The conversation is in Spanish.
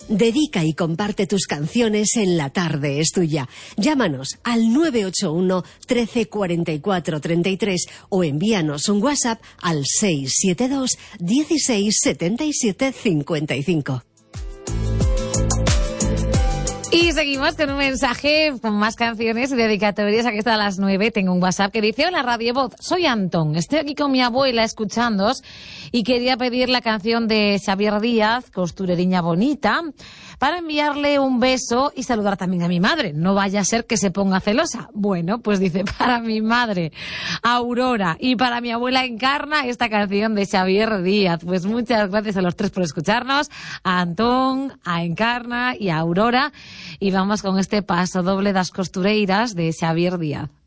Dedica y comparte tus canciones en La Tarde es Tuya. Llámanos al 981 13 44 33 o envíanos un WhatsApp al 672 16 77 55. Y seguimos con un mensaje con más canciones y dedicatorias. Aquí está a las 9. Tengo un WhatsApp que dice: hola Radio Voz, soy Antón. Estoy aquí con mi abuela escuchándoos y quería pedir la canción de Xavier Díaz, Costureriña Bonita, para enviarle un beso y saludar también a mi madre. No vaya a ser que se ponga celosa. Bueno, pues dice, para mi madre, Aurora, y para mi abuela Encarna, esta canción de Xavier Díaz. Pues muchas gracias a los tres por escucharnos, a Antón, a Encarna y a Aurora. Y vamos con este paso doble das costureiras de Xavier Díaz.